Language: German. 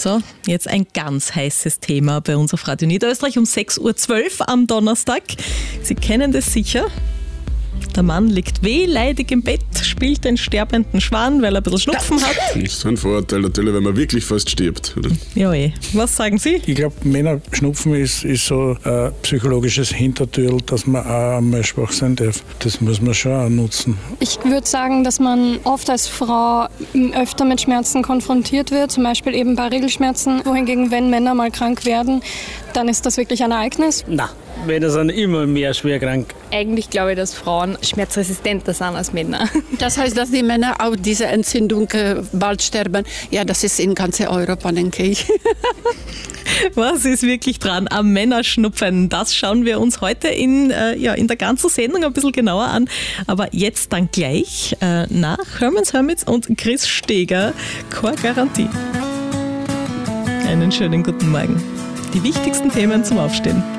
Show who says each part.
Speaker 1: So, jetzt ein ganz heißes Thema bei uns auf Radio Niederösterreich um 6.12 Uhr am Donnerstag. Sie kennen das sicher. Der Mann liegt wehleidig im Bett, spielt den sterbenden Schwan, weil er ein bisschen Schnupfen hat.
Speaker 2: Das ist ein Vorurteil natürlich, wenn man wirklich fast stirbt. Oder?
Speaker 1: Ja, was sagen Sie?
Speaker 3: Ich glaube, Männer schnupfen ist so ein psychologisches Hintertürl, dass man auch einmal schwach sein darf. Das muss man schon auch nutzen.
Speaker 4: Ich würde sagen, dass man oft als Frau öfter mit Schmerzen konfrontiert wird, zum Beispiel eben bei Regelschmerzen. Wohingegen, wenn Männer mal krank werden, dann ist das wirklich ein Ereignis.
Speaker 5: Nein, Männer sind immer mehr schwer krank.
Speaker 6: Eigentlich glaube ich, dass Frauen schmerzresistenter sind als Männer.
Speaker 7: Das heißt, dass die Männer auch diese Entzündung bald sterben. Ja, das ist in ganz Europa, denke ich.
Speaker 1: Was ist wirklich dran am Männerschnupfen? Das schauen wir uns heute in der ganzen Sendung ein bisschen genauer an. Aber jetzt dann gleich nach Hermanns und Chris Steger. Keine Garantie. Einen schönen guten Morgen. Die wichtigsten Themen zum Aufstehen.